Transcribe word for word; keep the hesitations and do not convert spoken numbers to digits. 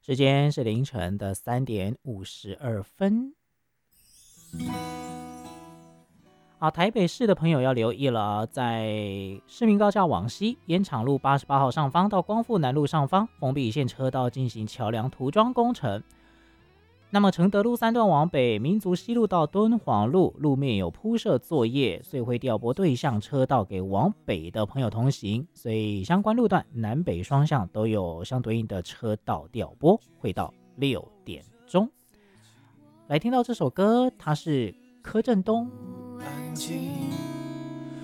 时间是凌晨的三点五十二分。好，台北市的朋友要留意了，在市民高架往西烟厂路八十八号上方到光复南路上方封闭一线车道进行桥梁涂装工程。那么承德路三段往北，民族西路到敦煌路路面有铺设作业，所以会调拨对向车道给往北的朋友通行，所以相关路段南北双向都有相对应的车道调拨，会到六点钟。来听到这首歌，它是柯震东。安静